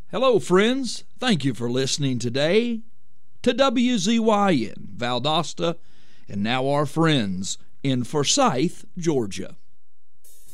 Hello, friends. Thank you for listening today to WZYN Valdosta and now our friends in Forsyth, Georgia.